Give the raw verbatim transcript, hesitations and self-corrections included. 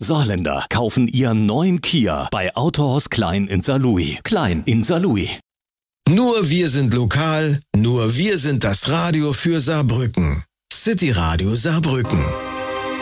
Saarländer kaufen ihren neuen Kia bei Autohaus Klein in Saarlouis. Klein in Saarlouis. Nur wir sind lokal, nur wir sind das Radio für Saarbrücken. City Radio Saarbrücken.